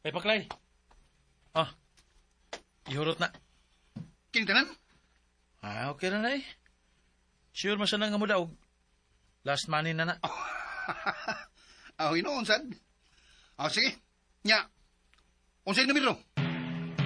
Ay, Paklay. Ah, ihurot na. Kinitanan? Okay na na eh. Sure masanang nga mo daw. Last money na na. Hinoon, sad. Sige. Nya. Unsay numero?